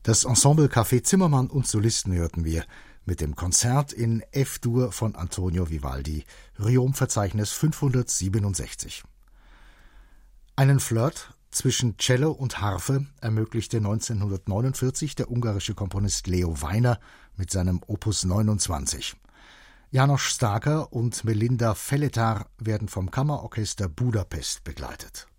Das Ensemble Café Zimmermann und Solisten hörten wir mit dem Konzert in F-Dur von Antonio Vivaldi, Riom-Verzeichnis 567. Einen Flirt zwischen Cello und Harfe ermöglichte 1949 der ungarische Komponist Leo Weiner mit seinem Opus 29. János Starker und Melinda Feletar werden vom Kammerorchester Budapest begleitet.